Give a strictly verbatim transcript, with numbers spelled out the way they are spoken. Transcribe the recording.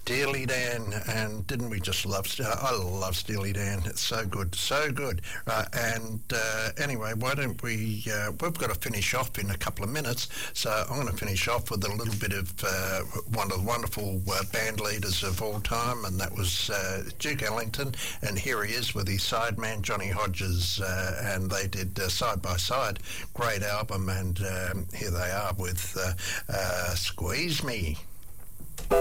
Steely Dan, and didn't we just love? I love Steely Dan. It's so good, so good. Right, and uh, anyway, why don't we? Uh, we've got to finish off in a couple of minutes, so I'm going to finish off with a little bit of uh, one of the wonderful uh, band leaders of all time, and that was uh, Duke Ellington. And here he is with his sideman Johnny Hodges, uh, and they did uh, Side by Side, great album. And um, here they are with uh, uh, Squeeze Me.